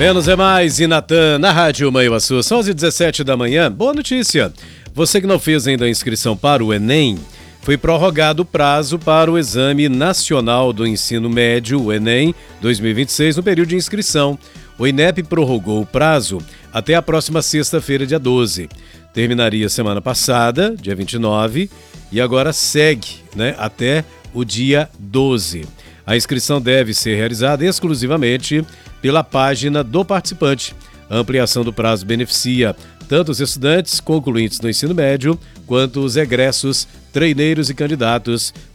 Menos é mais e Natan, na Rádio Manhuaçu, são 11h17 da manhã. Boa notícia, você que não fez ainda a inscrição para o Enem, foi prorrogado o prazo para o Exame Nacional do Ensino Médio, o Enem 2026, no período de inscrição. O INEP prorrogou o prazo até a próxima sexta-feira, dia 12. Terminaria semana passada, dia 29, e agora segue, até o dia 12. A inscrição deve ser realizada exclusivamente pela página do participante. A ampliação do prazo beneficia tanto os estudantes concluintes no ensino médio, quanto os egressos, treineiros e candidatos